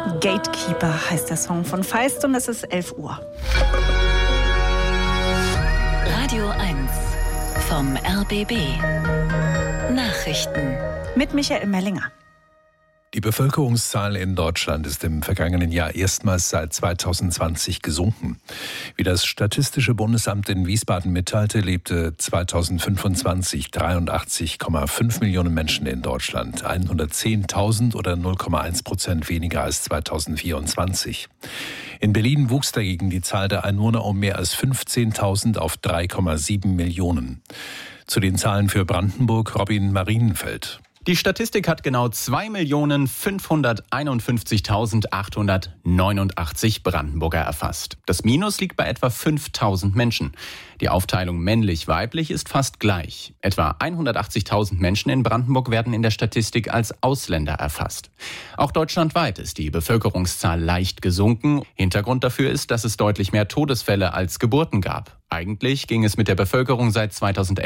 Gatekeeper heißt der Song von Feist und es ist 11 Uhr. Radio 1 vom RBB. Nachrichten. Mit Michael Mellinger. Die Bevölkerungszahl in Deutschland ist im vergangenen Jahr erstmals seit 2020 gesunken. Wie das Statistische Bundesamt in Wiesbaden mitteilte, lebte 2025 83,5 Millionen Menschen in Deutschland. 110.000 oder 0,1% weniger als 2024. In Berlin wuchs dagegen die Zahl der Einwohner um mehr als 15.000 auf 3,7 Millionen. Zu den Zahlen für Brandenburg Robin Marienfeld. Die Statistik hat genau 2.551.889 Brandenburger erfasst. Das Minus liegt bei etwa 5.000 Menschen. Die Aufteilung männlich-weiblich ist fast gleich. Etwa 180.000 Menschen in Brandenburg werden in der Statistik als Ausländer erfasst. Auch deutschlandweit ist die Bevölkerungszahl leicht gesunken. Hintergrund dafür ist, dass es deutlich mehr Todesfälle als Geburten gab. Eigentlich ging es mit der Bevölkerung seit 2011